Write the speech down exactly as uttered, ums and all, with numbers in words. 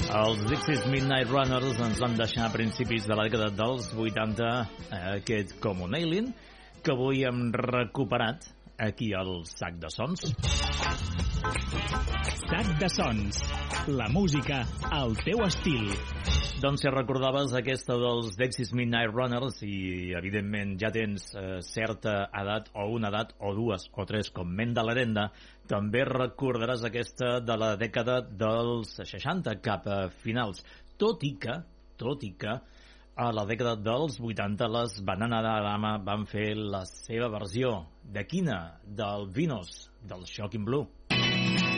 Els Dixie's Midnight Runners ens van deixar a principis de la dècada dels vuitanta aquest Common Ailing, que avui hem recuperat aquí al Sac de Sons. Sac de Sons, la música al teu estil. Doncs si recordaves aquesta dels Dixie's Midnight Runners i evidentment ja tens eh, certa edat o una edat o dues o tres com ment de l'herenda, també recordaràs aquesta de la dècada dels seixanta cap a finals, tot i que, tot i que a la dècada dels vuitanta les Banana Dama van fer la seva versió. De quina? Del Venus, del Shocking Blue.